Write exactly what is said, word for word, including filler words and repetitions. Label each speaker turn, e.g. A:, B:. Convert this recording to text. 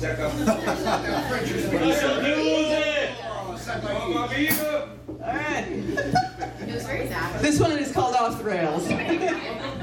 A: All right. This one is called Off the Rails.